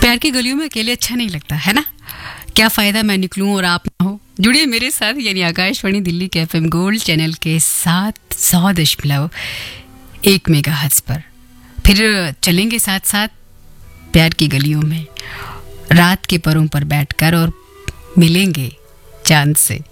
प्यार की गलियों में अकेले अच्छा नहीं लगता है ना। क्या फ़ायदा मैं निकलूं और आप ना हो। जुड़िए मेरे साथ यानी आकाशवाणी दिल्ली के FM गोल्ड चैनल के साथ 100.1 मेगाहर्ट्ज़ पर। फिर चलेंगे साथ साथ प्यार की गलियों में रात के परों पर बैठकर और मिलेंगे चांद से।